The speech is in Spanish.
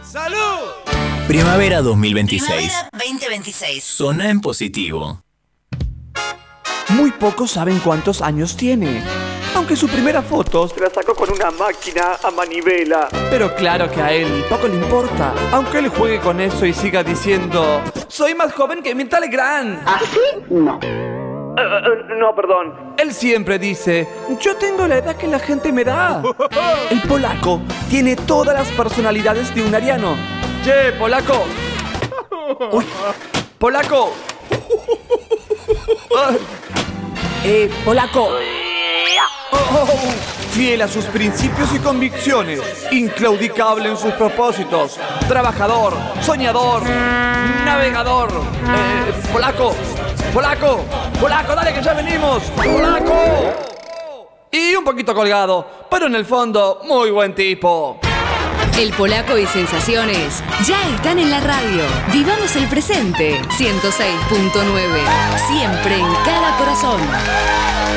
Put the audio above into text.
¡Salud! Primavera 2026. Primavera 2026. Sona en positivo. Muy pocos saben cuántos años tiene, aunque su primera foto se la sacó con una máquina a manivela. Pero claro que a él poco le importa, aunque él juegue con eso y siga diciendo: soy más joven que Mirta Legrand. ¿Así? No. No, perdón. Él siempre dice: yo tengo la edad que la gente me da. El polaco tiene todas las personalidades de un ariano. Che, polaco. Uy, polaco. Polaco. Fiel a sus principios y convicciones, inclaudicable en sus propósitos, trabajador, soñador, navegador. Polaco, dale que ya venimos. Polaco. Y un poquito colgado, pero en el fondo muy buen tipo. El Polaco y Sensaciones ya están en la radio. Vivamos el presente. 106.9. Siempre en cada corazón.